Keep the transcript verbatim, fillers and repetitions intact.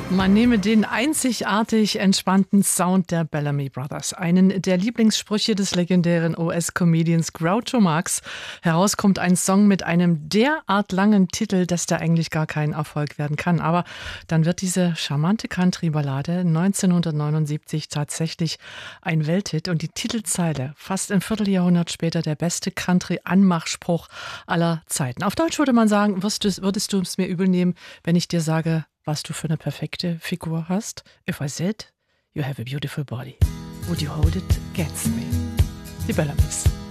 Man nehme den einzigartig entspannten Sound der Bellamy Brothers, einen der Lieblingssprüche des legendären U S-Comedians Groucho Marx. Heraus kommt ein Song mit einem derart langen Titel, dass der eigentlich gar kein Erfolg werden kann. Aber dann wird diese charmante Country-Ballade neunzehnhundertneunundsiebzig tatsächlich ein Welthit und die Titelzeile fast ein Vierteljahrhundert später der beste Country-Anmachspruch aller Zeiten. Auf Deutsch würde man sagen, würdest du, würdest du es mir übel nehmen, wenn ich dir sage, was du für eine perfekte Figur hast? If I said, you have a beautiful body, would you hold it against me? Die Bellamys.